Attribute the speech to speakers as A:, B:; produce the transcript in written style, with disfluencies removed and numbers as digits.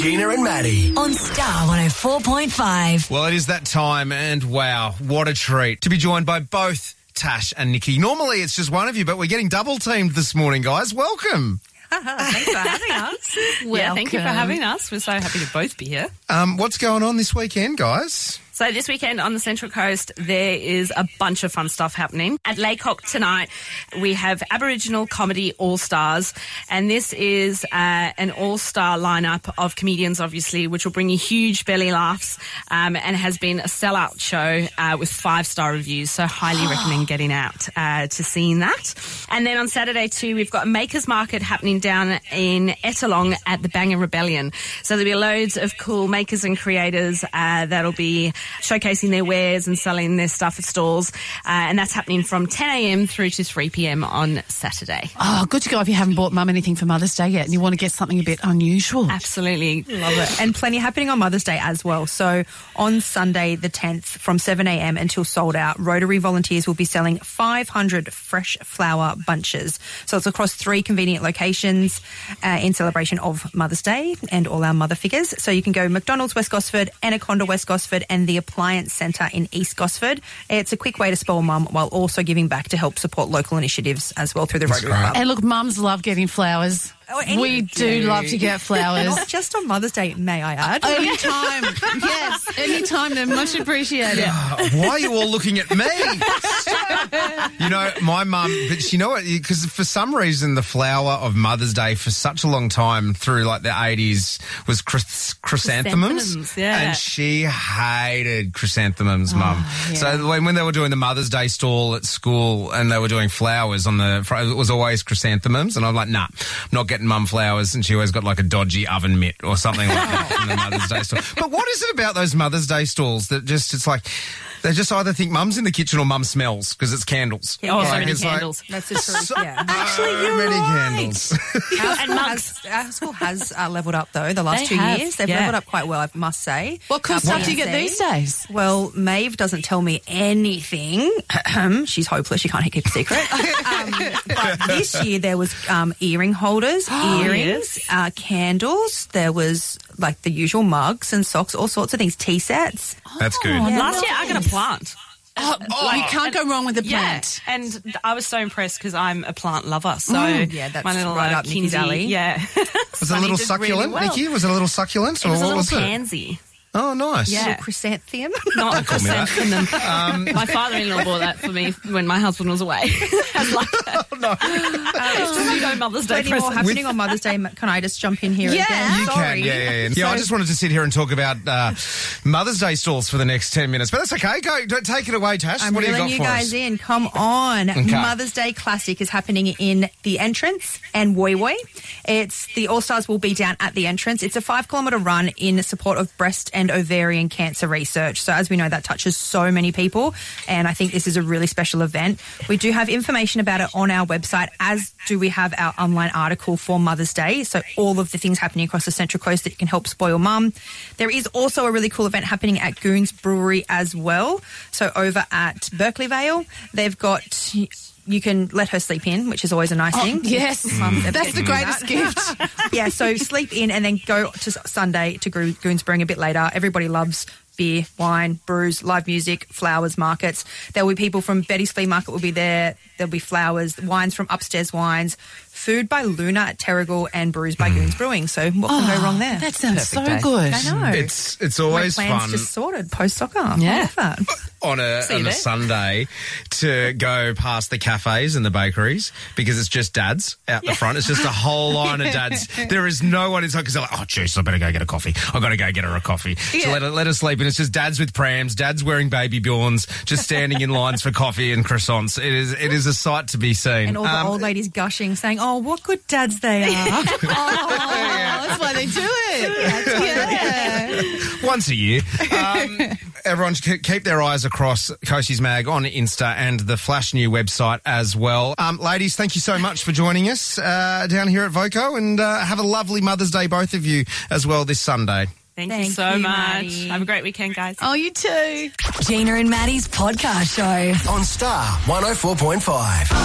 A: Gina and Maddie.
B: On Star 104.5.
C: Well, it is that time, and wow, what a treat to be joined by both Tash and Nikki. Normally it's just one of you, but we're getting double teamed this morning, guys. Welcome.
D: Thanks for having us.
E: Yeah, thank you for having us. We're so happy to both be here.
C: What's going on this weekend, guys?
E: So this weekend on the Central Coast, there is a bunch of fun stuff happening. At Laycock tonight, we have Aboriginal Comedy All-Stars, and this is an all-star lineup of comedians, obviously, which will bring you huge belly laughs, and has been a sellout show with 5-star reviews, so highly recommend getting out to seeing that. And then on Saturday too, we've got a Makers Market happening down in Ettalong at the Bang and Rebellion. So there'll be loads of cool makers and creators that'll be showcasing their wares and selling their stuff at stalls, and that's happening from 10 a.m. through to 3 p.m. on Saturday.
D: Oh, good to go if you haven't bought Mum anything for Mother's Day yet and you want to get something a bit unusual.
E: Absolutely.
F: Love it. And plenty happening on Mother's Day as well. So on Sunday the 10th from 7 a.m. until sold out, Rotary volunteers will be selling 500 fresh flower bunches. So it's across 3 convenient locations in celebration of Mother's Day and all our mother figures. So you can go McDonald's West Gosford, Anaconda West Gosford and the Appliance Centre in East Gosford. It's a quick way to spoil Mum while also giving back to help support local initiatives as well through the Rotary Club.
D: And look, mums love getting flowers. We do love to get flowers.
F: Not just on Mother's Day, may I add.
D: Anytime. Yes, anytime. They're much appreciated.
C: Why are you all looking at me? You know, my mum, but you know what, because for some reason the flower of Mother's Day for such a long time through like the 80s was chrysanthemums.
E: Yeah.
C: And she hated chrysanthemums, Mum.
D: Yeah.
C: So when they were doing the Mother's Day stall at school and they were doing flowers on the front, it was always chrysanthemums. And I'm like, nah, I'm not getting Mum flowers. And she always got like a dodgy oven mitt or something like that from the Mother's Day stall. But what is it about those Mother's Day stalls that just, it's like, they just either think Mum's in the kitchen or Mum smells because it's candles.
E: Oh, so
C: Like,
E: many
C: it's like,
E: candles.
F: That's the truth, yeah.
C: Actually, you're many candles.
F: Our school has leveled up, though, the last
E: They
F: 2
E: have,
F: years. They've
E: yeah.
F: leveled up quite well, I must say.
D: What cool stuff do you get these days?
F: Well, Maeve doesn't tell me anything. She's hopeless. She can't keep a secret. But this year there was earring holders, earrings, candles. There was like the usual mugs and socks, all sorts of things, tea sets.
C: That's good.
F: Yeah.
E: Last year I got a plant.
D: You can't go wrong with a plant.
E: Yeah, and I was so impressed because I'm a plant lover. So
F: yeah, that's
E: my little
F: right up Nikki's
E: Kinsey,
F: alley.
E: Yeah,
C: Was it a little succulent, Nikki? Was it a little succulent?
E: It was
C: or
E: a
C: what
E: little
C: was
E: pansy.
C: Oh, nice.
E: Yeah.
F: Little chrysanthemum.
E: Not a
C: call me that.
E: chrysanthemum. My father-in-law bought that for me when my husband was away. As like that.
C: Oh, no.
E: It's just no Mother's Day
F: Plenty more
E: present.
F: happening on Mother's Day. Can I just jump in here again?
C: You
F: Sorry.
C: can, yeah. Yeah, I just wanted to sit here and talk about Mother's Day stalls for the next 10 minutes, but that's okay. Take it away, Tash.
F: I'm
C: what do you
F: reeling
C: got
F: you
C: for
F: guys
C: us?
F: in. Come on.
C: Okay.
F: Mother's Day Classic is happening in the entrance and Woy Woy. The All-Stars will be down at the entrance. It's a 5-kilometre run in support of breast and ovarian cancer research. So as we know, that touches so many people, and I think this is a really special event. We do have information about it on our website, as do we have our online article for Mother's Day. So all of the things happening across the Central Coast that can help spoil Mum. There is also a really cool event happening at Goons Brewery as well. So over at Berkeley Vale, they've got... You can let her sleep in, which is always a nice thing.
D: Yes. That's the greatest gift.
F: Yeah, so sleep in and then go to Sunday to Goons Brewing a bit later. Everybody loves beer, wine, brews, live music, flowers, markets. There will be people from Betty's Flea Market will be there. There'll be flowers, wines from Upstairs Wines, food by Luna at Terrigal and brews by Goons Brewing. So what can go wrong there?
D: That sounds so
E: day.
D: good.
F: I know.
C: It's always
F: My plan's
C: fun
F: just sorted post-soccer.
E: Yeah.
F: I love that.
C: on a
E: there.
C: Sunday to go past the cafes and the bakeries because it's just dads out the front. It's just a whole line of dads. There is no one inside because they're like, oh, jeez, I better go get a coffee. I've got to go get her a coffee. So let her sleep. And it's just dads with prams, dads wearing baby Bjorns, just standing in lines for coffee and croissants. It is a sight to be seen.
F: And all the old ladies gushing, saying, oh, what good dads they are.
D: That's why they do it.
C: Once a year. Everyone should keep their eyes across Coasties Mag on Insta and the Flash New website as well. Ladies, thank you so much for joining us down here at Voco, and have a lovely Mother's Day, both of you, as well this Sunday.
E: Thank you
F: Thank
E: so
F: you,
E: much.
F: Maddie.
E: Have a great weekend, guys.
D: Oh, you too.
B: Gina and Maddie's podcast show.
A: On Star 104.5.